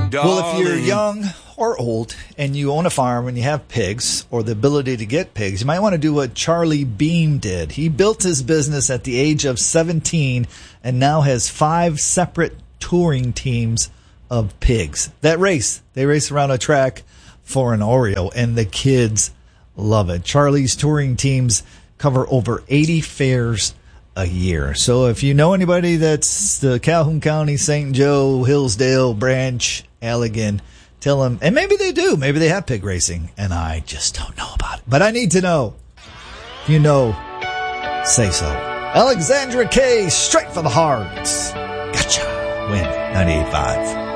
Well, if you're young or old and you own a farm and you have pigs or the ability to get pigs, you might want to do what Charlie Beam did. He built his business at the age of 17 and now has 5 separate touring teams of pigs that race. They race around a track for an Oreo, and the kids love it. Charlie's touring teams cover over 80 fairs a year. So if you know anybody that's the Calhoun County, St. Joe, Hillsdale, Branch, Allegan, tell them, and maybe they do. Maybe they have pig racing, and I just don't know about it. But I need to know. If you know, say so. Alexandra K, straight for the heart. Gotcha. Win 98.5.